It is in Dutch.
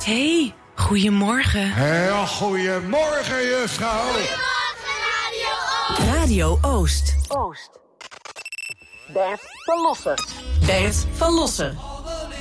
Hey, goedemorgen. Heel goedemorgen, juffrouw. Goedemorgen, Radio Oost. Radio Oost. Bert van Lossen. Bert van Lossen.